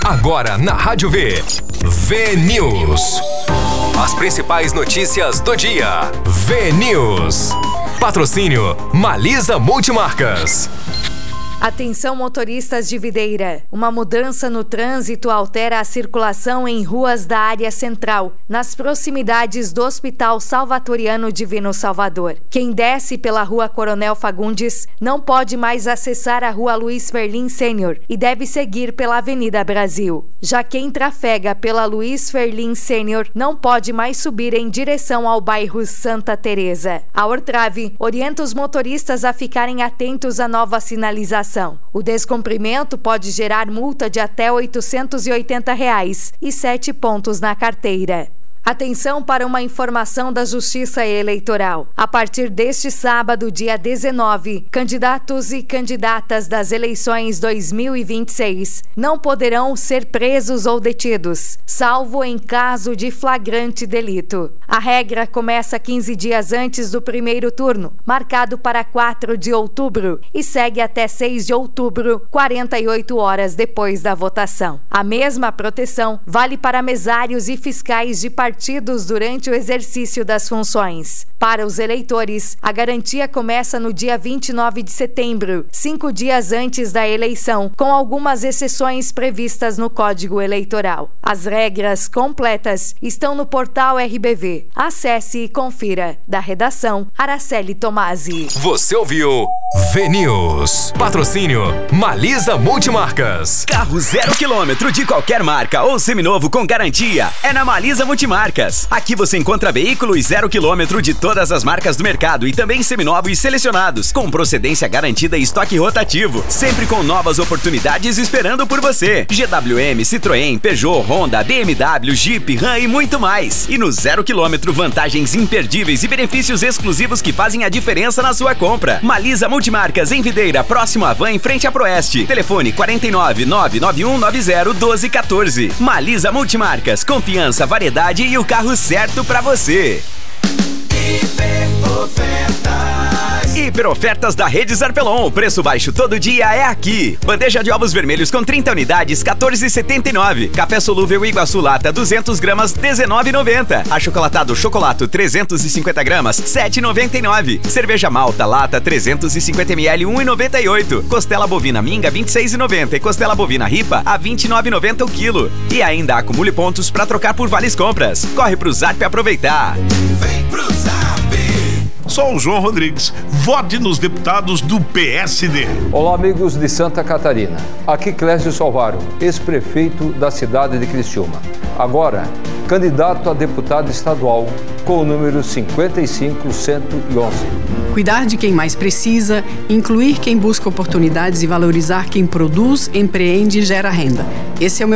Agora na Rádio V. V-News. As principais notícias do dia. V-News. Patrocínio Malisa Multimarcas. Atenção, motoristas de Videira. Uma mudança no trânsito altera a circulação em ruas da área central, nas proximidades do Hospital Salvatoriano Divino Salvador. Quem desce pela Rua Coronel Fagundes não pode mais acessar a Rua Luiz Ferlin Sênior e deve seguir pela Avenida Brasil. Já quem trafega pela Luiz Ferlin Sênior não pode mais subir em direção ao bairro Santa Teresa. A Ortrave orienta os motoristas a ficarem atentos à nova sinalização. O descumprimento pode gerar multa de até R$ 880 e 7 pontos na carteira. Atenção para uma informação da Justiça Eleitoral. A partir deste sábado, dia 19, candidatos e candidatas das eleições 2026 não poderão ser presos ou detidos, salvo em caso de flagrante delito. A regra começa 15 dias antes do primeiro turno, marcado para 4 de outubro, e segue até 6 de outubro, 48 horas depois da votação. A mesma proteção vale para mesários e fiscais de partidos durante o exercício das funções. Para os eleitores, a garantia começa no dia 29 de setembro, 5 dias antes da eleição, com algumas exceções previstas no Código Eleitoral. As regras completas estão no portal RBV. Acesse e confira. Da redação, Araceli Tomasi. Você ouviu V-News. Patrocínio Malisa Multimarcas. Carro 0 km de qualquer marca ou seminovo com garantia é na Malisa Multimarcas. Aqui você encontra veículos 0 km de todas as marcas do mercado e também seminovos selecionados, com procedência garantida e estoque rotativo, sempre com novas oportunidades esperando por você. GWM, Citroën, Peugeot, Honda, BMW, Jeep, Ram e muito mais. E no 0 km, vantagens imperdíveis e benefícios exclusivos que fazem a diferença na sua compra. Malisa Multimarcas em Videira, próximo à Van, em frente à Proeste. Telefone 49 99190 1214. Malisa Multimarcas, confiança, variedade e o carro certo pra você. Hiperofertas da Rede Zarpelon. O preço baixo todo dia é aqui. Bandeja de ovos vermelhos com 30 unidades, R$ 14,79. Café solúvel Iguaçu Lata, 200 gramas, R$ 19,90. Achocolatado Chocolato, 350 gramas, R$ 7,99. Cerveja Malta Lata, 350 ml, R$ 1,98. Costela bovina Minga, R$ 26,90. E costela bovina Ripa, a R$ 29,90 o quilo. E ainda acumule pontos para trocar por vales compras. Corre pro Zarp aproveitar. Vem pro Zarp. Sou o João Rodrigues. Vote nos deputados do PSD. Olá, amigos de Santa Catarina. Aqui Clésio Salvaro, ex-prefeito da cidade de Criciúma. Agora, candidato a deputado estadual com o número 55111. Cuidar de quem mais precisa, incluir quem busca oportunidades e valorizar quem produz, empreende e gera renda. Esse é o meu